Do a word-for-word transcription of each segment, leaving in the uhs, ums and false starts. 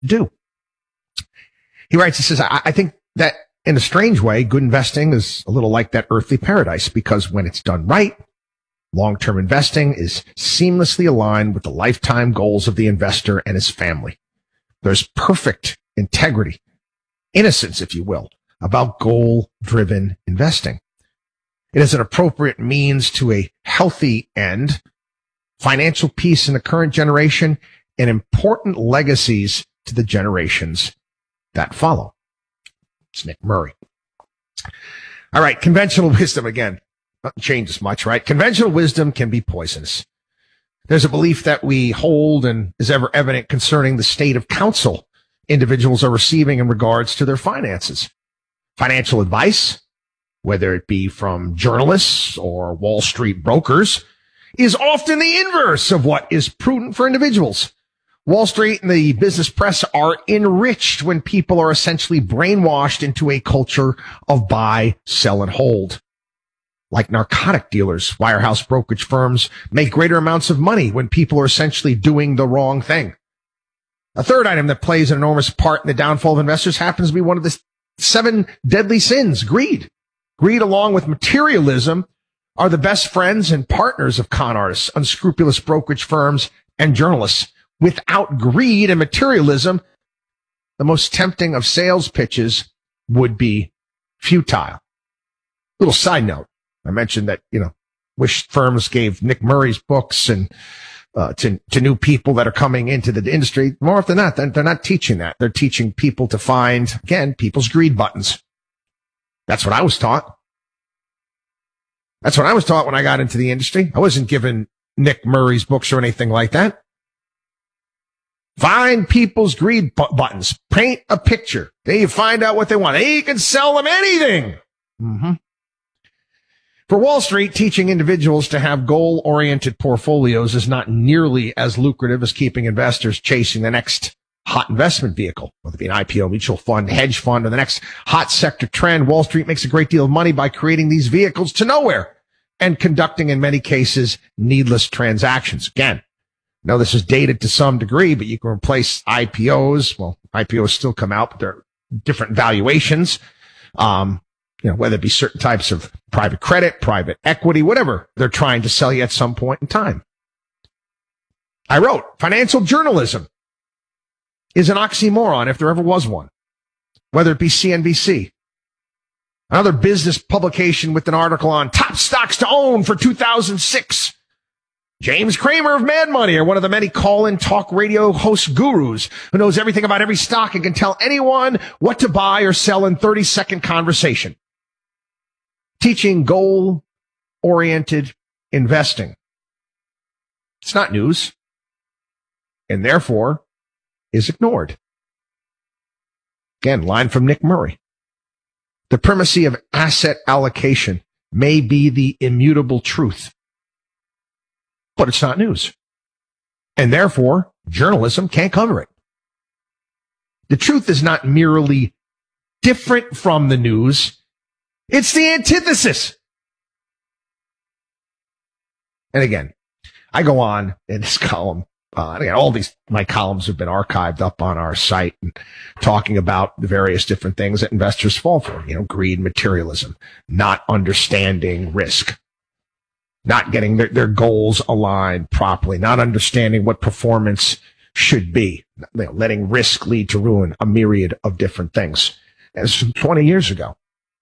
do. He writes, he says, I, I think that in a strange way, good investing is a little like that earthly paradise, because when it's done right, long-term investing is seamlessly aligned with the lifetime goals of the investor and his family. There's perfect integrity, innocence, if you will, about goal-driven investing. It is an appropriate means to a healthy end, financial peace in the current generation, and important legacies to the generations that follow. It's Nick Murray. All right, conventional wisdom again. Nothing changes much, right? Conventional wisdom can be poisonous. There's a belief that we hold and is ever evident concerning the state of counsel individuals are receiving in regards to their finances. Financial advice, whether it be from journalists or Wall Street brokers, is often the inverse of what is prudent for individuals. Wall Street and the business press are enriched when people are essentially brainwashed into a culture of buy, sell, and hold. Like narcotic dealers, wirehouse brokerage firms make greater amounts of money when people are essentially doing the wrong thing. A third item that plays an enormous part in the downfall of investors happens to be one of the seven deadly sins, greed. Greed, along with materialism, are the best friends and partners of con artists, unscrupulous brokerage firms, and journalists. Without greed and materialism, the most tempting of sales pitches would be futile. Little side note. I mentioned that, you know, wish firms gave Nick Murray's books and uh, to, to new people that are coming into the industry. More often than not, they're, they're not teaching that. They're teaching people to find, again, people's greed buttons. That's what I was taught. That's what I was taught when I got into the industry. I wasn't given Nick Murray's books or anything like that. Find people's greed bu- buttons. Paint a picture. Then you find out what they want. Then you can sell them anything. Mm-hmm. For Wall Street, teaching individuals to have goal-oriented portfolios is not nearly as lucrative as keeping investors chasing the next hot investment vehicle, whether it be an I P O, mutual fund, hedge fund, or the next hot sector trend. Wall Street makes a great deal of money by creating these vehicles to nowhere and conducting, in many cases, needless transactions. Again, I know this is dated to some degree, but you can replace I P Os. Well, I P Os still come out, but they're different valuations. Um, you know, whether it be certain types of private credit, private equity, whatever they're trying to sell you at some point in time. I wrote, financial journalism is an oxymoron if there ever was one, whether it be C N B C. Another business publication with an article on top stocks to own for two thousand six. James Cramer of Mad Money, or one of the many call-in talk radio host gurus who knows everything about every stock and can tell anyone what to buy or sell in thirty-second conversation. Teaching goal-oriented investing. It's not news, and therefore is ignored. Again, line from Nick Murray. The primacy of asset allocation may be the immutable truth, but it's not news. And therefore, journalism can't cover it. The truth is not merely different from the news. It's the antithesis. And again, I go on in this column. Uh, and again, all these, my columns have been archived up on our site and talking about the various different things that investors fall for. You know, greed, materialism, not understanding risk, not getting their, their goals aligned properly, not understanding what performance should be, you know, letting risk lead to ruin, a myriad of different things. And it's from twenty years ago.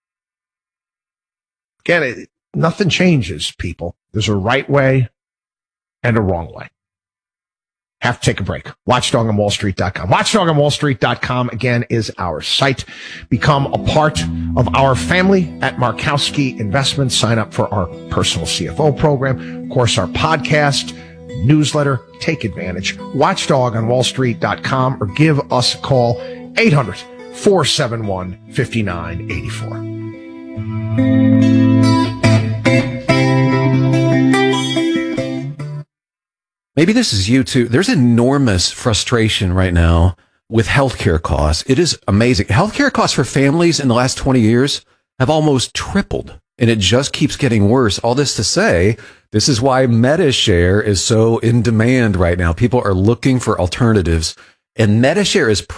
Again, it, nothing changes, people. There's a right way and a wrong way. Have to take a break. watchdog on wall street dot com. watchdog on wall street dot com, again, is our site. Become a part of our family at Markowski Investments. Sign up for our personal C F O program. Of course, our podcast, newsletter. Take advantage. watchdog on wall street dot com, or give us a call, eight hundred, four seven one, five nine eight four. Maybe this is you too. There's enormous frustration right now with healthcare costs. It is amazing. Healthcare costs for families in the last twenty years have almost tripled, and it just keeps getting worse. All this to say, this is why MediShare is so in demand right now. People are looking for alternatives, and Metashare is